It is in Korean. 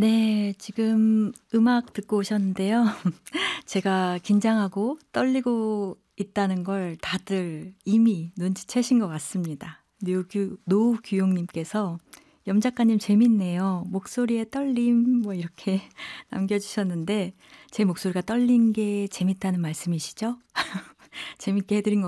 네. 지금 음악 듣고 오셨는데요. 제가 긴장하고 떨리고 있다는 걸 다들 이미 눈치채신 것 같습니다. 노규용 님께서 "염 작가님 재밌네요. 목소리에 떨림." 뭐 이렇게 남겨 주셨는데 제 목소리가 떨린 게 재밌다는 말씀이시죠? 재밌게 해 드린 것